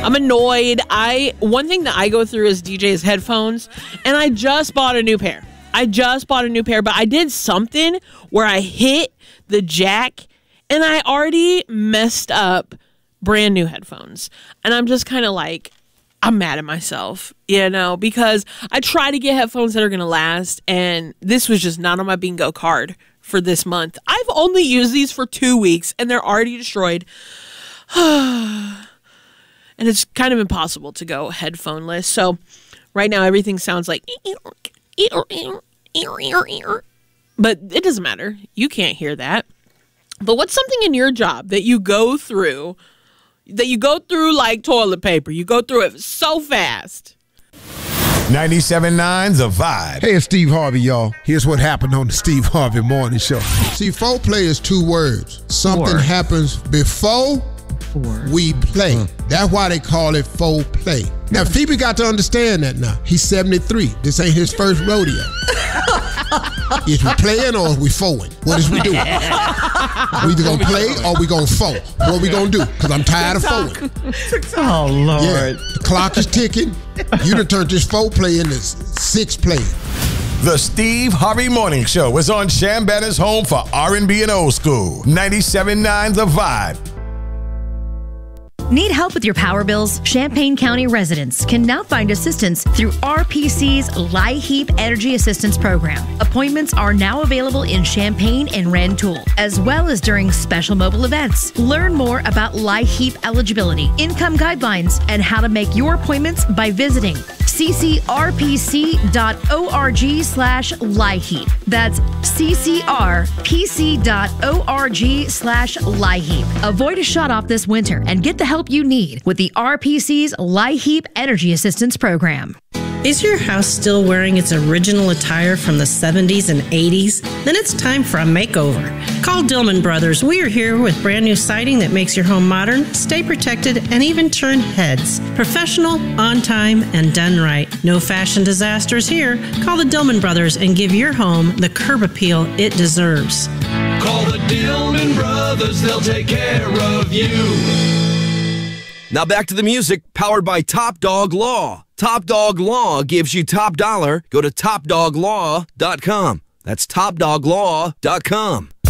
I'm annoyed. One thing that I go through as DJ is headphones, and I just bought a new pair. But I did something where I hit the jack, and I already messed up brand new headphones. And I'm just kind of like, I'm mad at myself, because I try to get headphones that are going to last, and this was just not on my bingo card for this month. I've only used these for 2 weeks, and they're already destroyed. And it's kind of impossible to go headphoneless. So right now, everything sounds like... But it doesn't matter. You can't hear that. But what's something in your job that you go through like toilet paper? You go through it so fast. 97.9 The Vibe. Hey, it's Steve Harvey, y'all. Here's what happened on the Steve Harvey Morning Show. See, foreplay is 2 words. Something happens before we play. That's why they call it foreplay. Now, Phoebe got to understand that now. He's 73. This ain't his first rodeo. Is we playing or is we foeing? What is we doing? We either gonna play or we gonna foe. What we gonna do? Because I'm tired of foeing. Oh, Lord. Yeah, the clock is ticking. You done turned this foreplay into 6 play. The Steve Harvey Morning Show is on Shambetta's home for R&B and old school. 97.9 The Vibe. Need help with your power bills? Champaign County residents can now find assistance through RPC's LIHEAP Energy Assistance Program. Appointments are now available in Champaign and Rantoul, as well as during special mobile events. Learn more about LIHEAP eligibility, income guidelines, and how to make your appointments by visiting ccrpc.org/LIHEAP. That's ccrpc.org/LIHEAP. Avoid a shut off this winter and get the help you need with the RPC's LIHEAP Energy Assistance Program. Is your house still wearing its original attire from the 70s and 80s? Then it's time for a makeover. Call Dillman Brothers. We are here with brand new siding that makes your home modern, stay protected, and even turn heads. Professional, on time, and done right. No fashion disasters here. Call the Dillman Brothers and give your home the curb appeal it deserves. Call the Dillman Brothers. They'll take care of you. Now back to the music, powered by Top Dog Law. Top Dog Law gives you top dollar. Go to topdoglaw.com. That's topdoglaw.com.